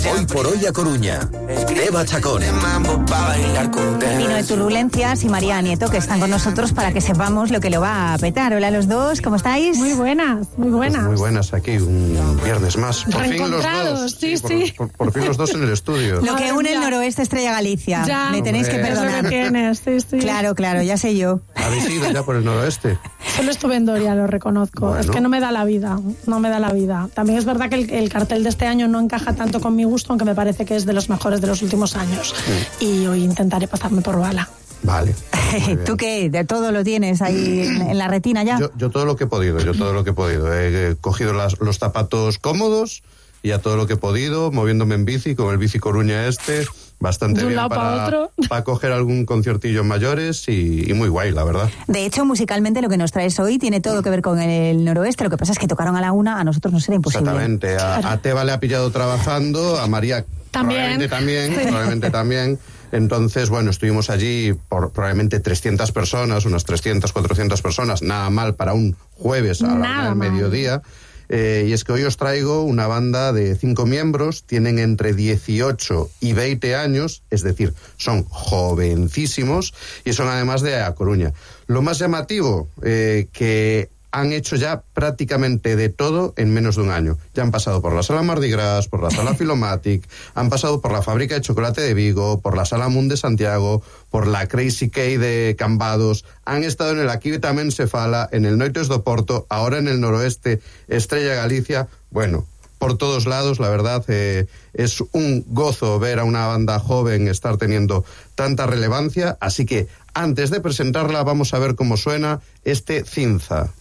Hoy por hoy a Coruña. Eva Chacón. Vino de Turbulencias y María Nieto, que están con nosotros para que sepamos lo que lo va a petar. Hola a los dos, ¿cómo estáis? Muy buenas, muy buenas. Pues muy buenas aquí, un viernes más. Por fin los dos. Sí. Por fin los dos en el estudio. Lo que une el noroeste Estrella Galicia. Ya, me tenéis que perdonar. Es lo que tienes, sí. Claro, ya sé yo. ¿Habéis ido ya por el noroeste? Solo estuve en Doria, lo reconozco. Bueno. Es que no me da la vida. También es verdad que el cartel de este año no encaja tanto con mi gusto, aunque me parece que es de los mejores de los últimos años. Sí. Y hoy intentaré pasarme por bala. Vale. ¿Tú qué? ¿De todo lo tienes ahí en la retina ya? Yo todo lo que he podido, He cogido los zapatos cómodos y a todo lo que he podido, moviéndome en bici, con el Bici Coruña bastante bien para coger algún conciertillo en mayores y muy guay, la verdad. De hecho, musicalmente lo que nos traes hoy tiene todo que ver con el noroeste. Lo que pasa es que tocaron a la una, a nosotros nos era imposible. Exactamente. A Teba le ha pillado trabajando, a María probablemente también. Entonces, bueno, estuvimos allí por probablemente 300 personas, unas 300, 400 personas, nada mal para un jueves a la hora del mediodía. Y es que hoy os traigo una banda de 5 miembros, tienen entre 18 y 20 años, es decir, son jovencísimos y son además de A Coruña. Lo más llamativo, que han hecho ya prácticamente de todo en menos de un año. Ya han pasado por la Sala Mardi Gras, por la Sala Filomatic, han pasado por la Fábrica de Chocolate de Vigo, por la Sala Moon de Santiago, por la Crazy K de Cambados, han estado en el Aquí tamén se fala, en el Noites do Porto, ahora en el noroeste, Estrella Galicia. Bueno, por todos lados, la verdad, es un gozo ver a una banda joven estar teniendo tanta relevancia, así que antes de presentarla vamos a ver cómo suena este Cinza.